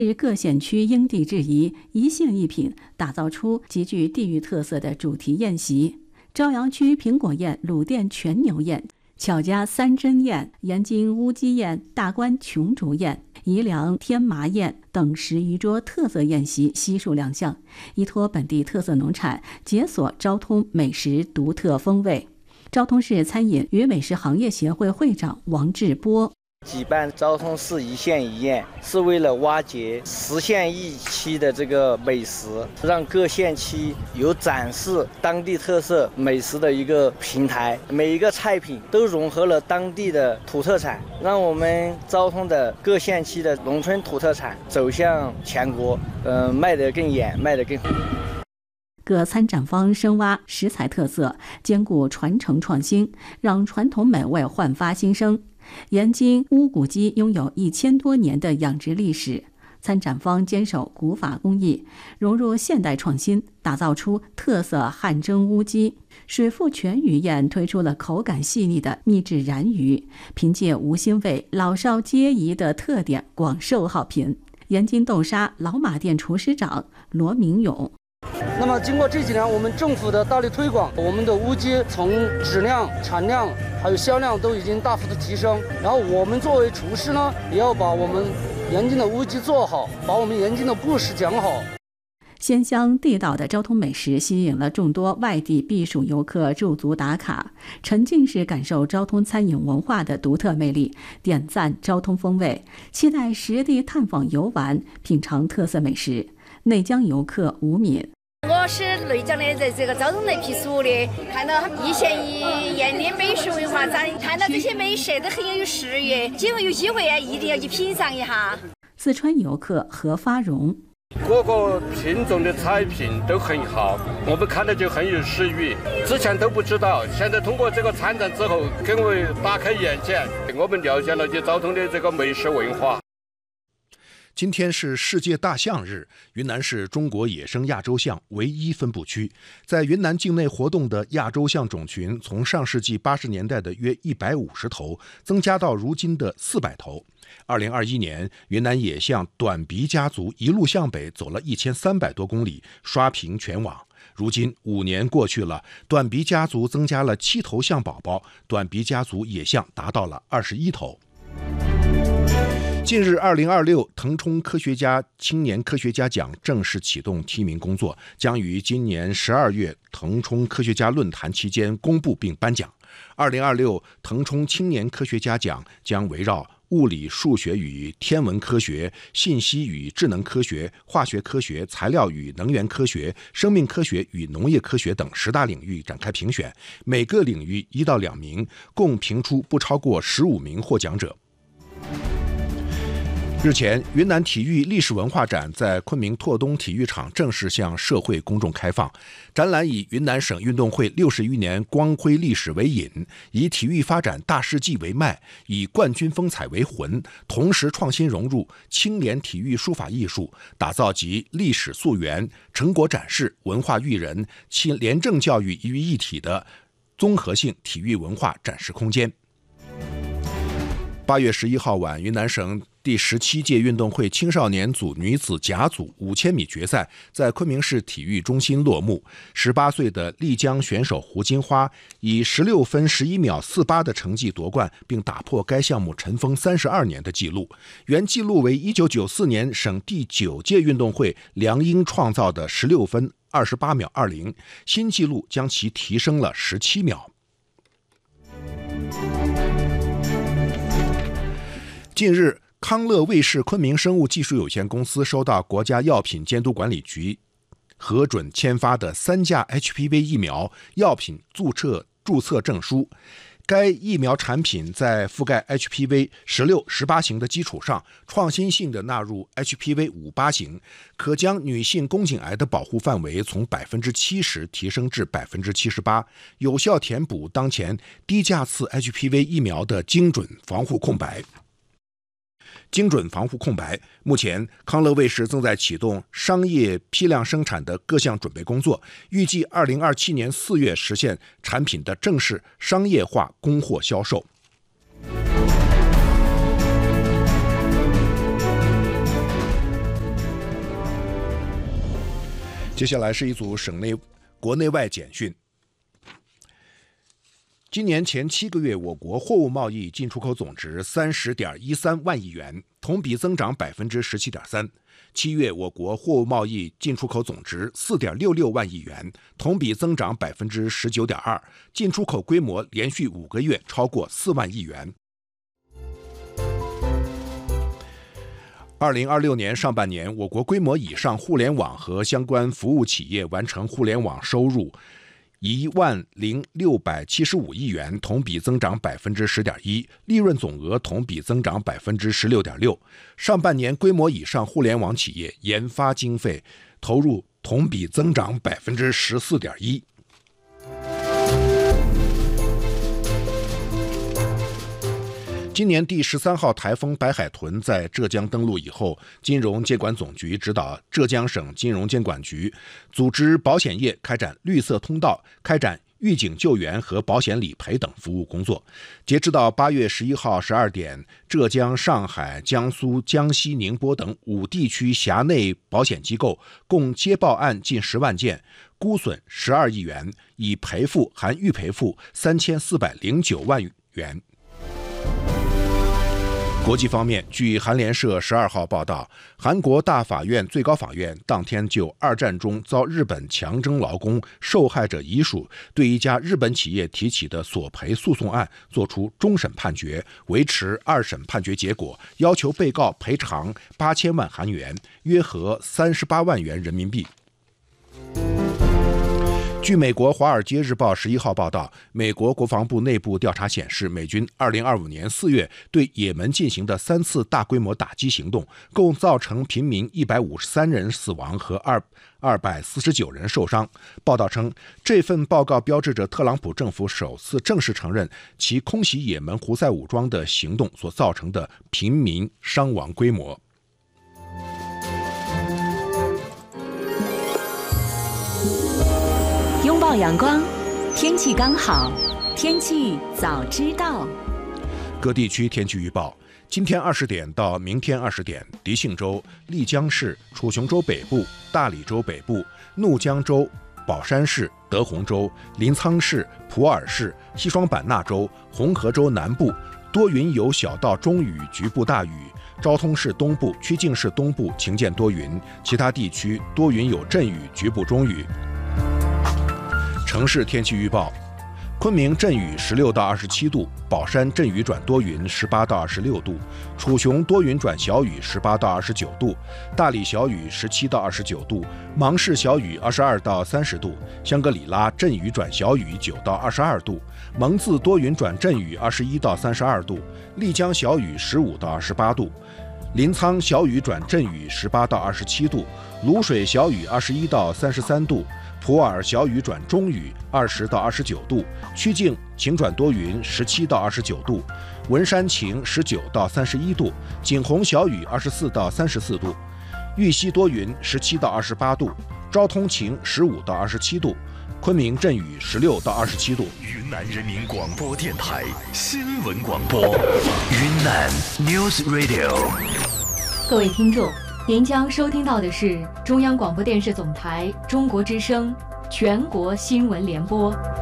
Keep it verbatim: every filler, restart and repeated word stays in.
是各县区因地制宜，一县一品，打造出极具地域特色的主题宴席。朝阳区苹果宴、鲁店全牛宴、巧家三珍宴、延津乌鸡宴、大关琼竹宴、宜良天麻宴等十余桌特色宴席悉数亮相，依托本地特色农产，解锁昭通美食独特风味。昭通市餐饮与美食行业协会会长王志波。 举办昭通市一县一宴，是为了挖掘十县一区的这个美食，让各县区有展示当地特色美食的一个平台。每一个菜品都融合了当地的土特产，让我们昭通的各县区的农村土特产走向全国，嗯、呃，卖得更远，卖得更好。 各参展方深挖食材特色，兼顾传承创新，让传统美味焕发新生。延津乌骨鸡拥有一千多年的养殖历史，参展方坚守古法工艺，融入现代创新，打造出特色汗蒸乌鸡。水富全鱼宴推出了口感细腻的秘制燃鱼，凭借无腥味、老少皆宜的特点广受好评。延津豆沙老马店厨师长罗明勇。 那么经过这几年我们政府的大力推广，我们的乌鸡从质量、产量还有销量都已经大幅的提升。然后我们作为厨师呢，也要把我们延津的乌鸡做好，把我们延津的故事讲好。 鲜香地道的昭通美食吸引了众多外地避暑游客驻足打卡，沉浸式感受昭通餐饮文化的独特魅力，点赞昭通风味，期待实地探访游玩，品尝特色美食。内江游客吴敏。 我是内江的，在这个昭通来避暑的，看到一县一宴的美食文化展，看到这些美食都很有诗意，今后有机会啊，一定要去品尝一下。 四川游客何发荣。 各个品种的菜品都很好，我们看到就很有诗意，之前都不知道，现在通过这个参展之后，给我们打开眼界，我们了解了解昭通的这个美食文化。 今天是世界大象日，云南是中国野生亚洲象唯一分布区。在云南境内活动的亚洲象种群，从上世纪八十年代的约一百五十头，增加到如今的四百头。二零二一年，云南野象短鼻家族一路向北走了一千三百多公里，刷屏全网。如今五年过去了，短鼻家族增加了七头象宝宝，短鼻家族野象达到了二十一头。近日，二零二六腾冲科学家青年科学家奖正式启动提名工作，将于今年十二月腾冲科学家论坛期间公布并颁奖。二零二六腾冲青年科学家奖将围绕物理、数学与天文科学、信息与智能科学、化学科学、材料与能源科学、生命科学与农业科学等十大领域展开评选，每个领域一到两名，共评出不超过十五名获奖者。日前，云南体育历史文化展在昆明拓东体育场正式向社会公众开放。展览以云南省运动会六十余年光辉历史为引，以体育发展大事记为脉，以冠军风采为魂，同时创新融入青年体育书法艺术，打造集历史溯源、成果展示、文化育人、其廉政教育于一体的综合性体育文化展示空间。八月十一号晚，云南省第十七届运动会青少年组女子甲组五千米决赛在昆明市体育中心落幕。十八岁的丽江选手胡金花以十六分十一秒四八的成绩夺冠，并打破该项目尘封三十二年的纪录。原纪录为一九九四年省第九届运动会梁英创造的十六分二十八秒二零，新纪录将其提升了十七秒。近日，康乐卫视昆明生物技术有限公司收到国家药品监督管理局核准签发的三价 H P V 疫苗药品注册注册证书。该疫苗产品在覆盖 H P V 十六、十八型的基础上，创新性的纳入 H P V 五八型，可将女性宫颈癌的保护范围从百分之七十提升至百分之七十八，有效填补当前低价次 H P V 疫苗的精准防护空白。精准防护空白。目前，康乐卫视正在启动商业批量生产的各项准备工作，预计二零二七年四月实现产品的正式商业化供货销售。 接下来是一组省内、国内外简讯。今年前七个月，我国货物贸易进出口总值三十点一三万亿元，同比增长百分之十七点三。七月，我国货物贸易进出口总值四点六六万亿元，同比增长百分之十九点二，进出口规模连续五个月超过四万亿元。二零二六年上半年，我国规模以上互联网和相关服务企业完成互联网收入一万零六百七十五亿元，同比增长百分之十点一，利润总额同比增长百分之十六点六。上半年规模以上互联网企业研发经费投入同比增长百分之十四点一。今年第十三号台风白海豚在浙江登陆以后，金融监管总局指导浙江省金融监管局组织保险业开展绿色通道，开展预警救援和保险理赔等服务工作。截至到八月十一号十二点，浙江、上海、江苏、江西、宁波等五地区辖内保险机构共接报案近十万件，估损十二亿元，已赔付含预赔付三千四百零九万元。国际方面，据韩联社十二号报道，韩国大法院最高法院当天就二战中遭日本强征劳工受害者遗属对一家日本企业提起的索赔诉讼案作出终审判决，维持二审判决结果，要求被告赔偿八千万韩元，约合三十八万元人民币。据美国《华尔街日报》十一号报道，美国国防部内部调查显示，美军二零二五年四月对也门进行的三次大规模打击行动，共造成平民一百五十三人死亡和二百四十九人受伤。报道称，这份报告标志着特朗普政府首次正式承认其空袭也门胡塞武装的行动所造成的平民伤亡规模。 拥抱阳光，天气刚好，天气早知道。 各地区天气预报：今天二十点到明天二十点，迪庆州、丽江市、楚雄州北部、大理州北部、怒江州、宝山市、德宏州、临沧市、普洱市、西双版纳州、红河州南部多云有小到中雨，局部大雨。昭通市东部、曲靖市东部晴间多云，其他地区多云有阵雨，局部中雨。城市天气预报：昆明阵雨十六到二十七度，宝山阵雨转多云十八到二十六度，楚雄多云转小雨十八到二十九度，大理小雨十七到二十九度，芒市小雨二十二到三十度，香格里拉阵雨转小雨九到二十二度，蒙自多云转阵雨二十一到三十二度，丽江小雨十五到二十八度，临沧小雨转阵雨十八到二十七度，卤水小雨二十一到三十三度，普洱小雨转中雨二十到二十九度，曲靖晴转多云十七到二十九度，文山晴十九到三十一度，景洪小雨二十四到三十四度，玉溪多云十七到二十八度，昭通晴十五到二十七度，昆明阵雨十六到二十七度。 云南人民广播电台新闻广播，云南 News Radio。 各位听众，您将收听到的是中央广播电视总台中国之声全国新闻联播。